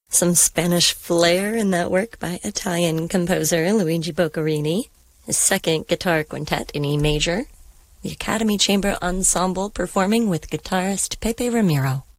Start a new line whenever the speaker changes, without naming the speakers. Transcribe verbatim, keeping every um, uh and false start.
Some Spanish flair in that work by Italian composer Luigi Boccherini, his second guitar quintet in E major, the Academy Chamber Ensemble performing with guitarist Pepe Ramiro.